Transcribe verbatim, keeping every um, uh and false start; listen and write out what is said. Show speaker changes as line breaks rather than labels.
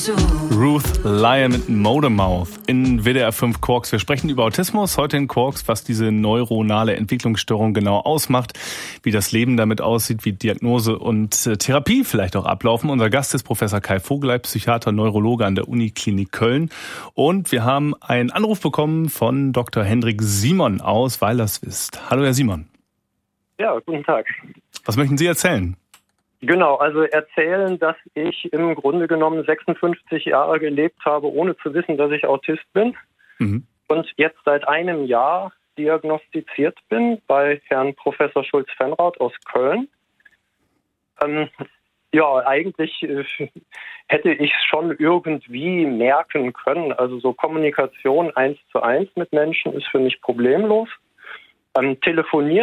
Ruth Lyon mit Motormouth in W D R fünf Quarks. Wir sprechen über Autismus heute in Quarks, was diese neuronale Entwicklungsstörung genau ausmacht, wie das Leben damit aussieht, wie Diagnose und äh, Therapie vielleicht auch ablaufen. Unser Gast ist Professor Kai Vogelei, Psychiater, Neurologe an der Uniklinik Köln. Und wir haben einen Anruf bekommen von Doktor Hendrik Simon aus Weilerswist. Hallo, Herr Simon.
Ja, guten Tag.
Was möchten Sie erzählen?
Genau, also erzählen, dass ich im Grunde genommen sechsundfünfzig Jahre gelebt habe, ohne zu wissen, dass ich Autist bin. Mhm. Und jetzt seit einem Jahr diagnostiziert bin bei Herrn Professor Schulz-Fenrath aus Köln. Ähm, ja, eigentlich äh, hätte ich es schon irgendwie merken können. Also so Kommunikation eins zu eins mit Menschen ist für mich problemlos. Ähm, telefonieren